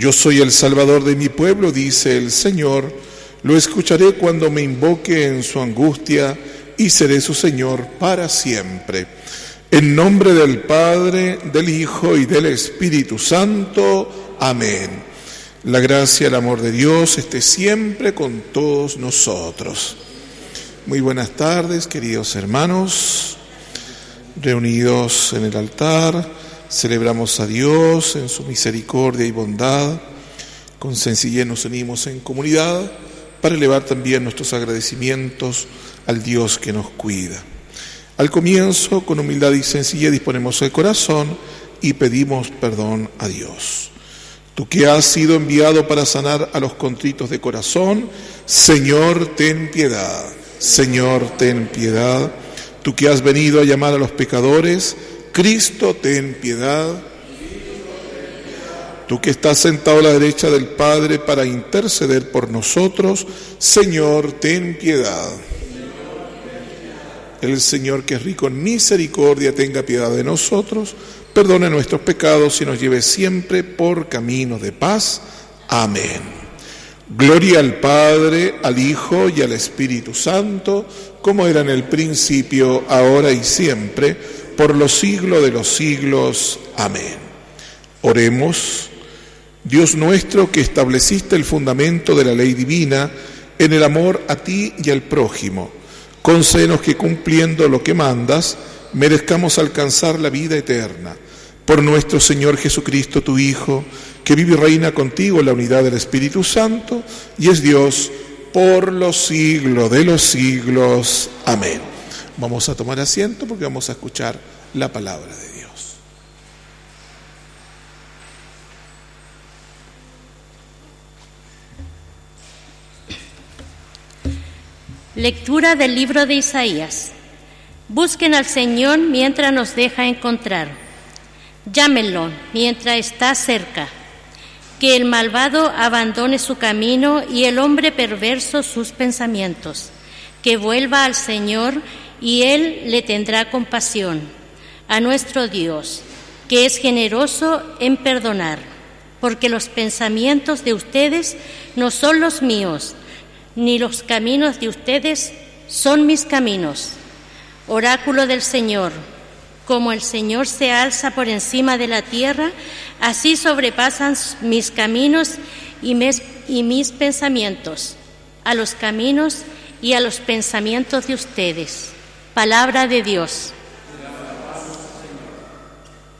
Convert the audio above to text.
Yo soy el Salvador de mi pueblo, dice el Señor. Lo escucharé cuando me invoque en su angustia y seré su Señor para siempre. En nombre del Padre, del Hijo y del Espíritu Santo. Amén. La gracia y el amor de Dios esté siempre con todos nosotros. Muy buenas tardes, queridos hermanos. Reunidos en el altar, celebramos a Dios en su misericordia y bondad. Con sencillez nos unimos en comunidad para elevar también nuestros agradecimientos al Dios que nos cuida. Al comienzo, con humildad y sencillez, disponemos el corazón y pedimos perdón a Dios. Tú que has sido enviado para sanar a los contritos de corazón, Señor, ten piedad. Señor, ten piedad. Tú que has venido a llamar a los pecadores, Cristo, ten piedad. Tú que estás sentado a la derecha del Padre para interceder por nosotros, Señor, ten piedad. El Señor, que es rico en misericordia, tenga piedad de nosotros, perdone nuestros pecados y nos lleve siempre por caminos de paz. Amén. Gloria al Padre, al Hijo y al Espíritu Santo, como era en el principio, ahora y siempre, por los siglos de los siglos. Amén. Oremos. Dios nuestro, que estableciste el fundamento de la ley divina en el amor a ti y al prójimo, concédenos que cumpliendo lo que mandas, merezcamos alcanzar la vida eterna. Por nuestro Señor Jesucristo, tu Hijo, que vive y reina contigo en la unidad del Espíritu Santo, y es Dios por los siglos de los siglos. Amén. Vamos a tomar asiento porque vamos a escuchar la palabra de Dios. Lectura del libro de Isaías. Busquen al Señor mientras nos deja encontrar. Llámenlo mientras está cerca. Que el malvado abandone su camino y el hombre perverso sus pensamientos. Que vuelva al Señor y Él le tendrá compasión. A nuestro Dios, que es generoso en perdonar. Porque los pensamientos de ustedes no son los míos, ni los caminos de ustedes son mis caminos. Oráculo del Señor, como el Señor se alza por encima de la tierra, así sobrepasan mis caminos y mis pensamientos, a los caminos y a los pensamientos de ustedes. Palabra de Dios.